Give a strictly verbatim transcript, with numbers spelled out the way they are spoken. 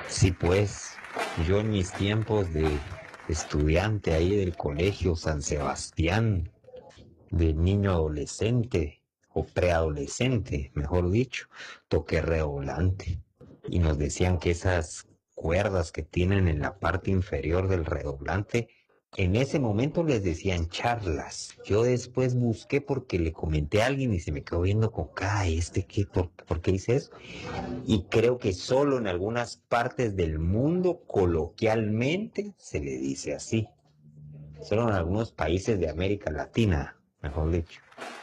Sí, pues, yo en mis tiempos de estudiante ahí del colegio San Sebastián, de niño adolescente o preadolescente, mejor dicho, toqué redoblante y nos decían que esas cuerdas que tienen en la parte inferior del redoblante, en ese momento les decían charlas. Yo después busqué porque le comenté a alguien y se me quedó viendo con cara, ¿este qué? ¿Por, por qué dice eso? Y creo que solo en algunas partes del mundo coloquialmente se le dice así. Solo en algunos países de América Latina, mejor dicho.